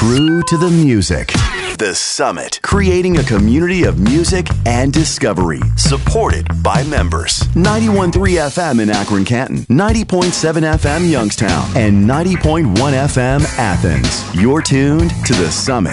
True to the music. The Summit, creating a community of music and discovery, supported by members. 91.3 FM in Akron, Canton, 90.7 FM Youngstown, and 90.1 FM Athens. You're tuned to The Summit.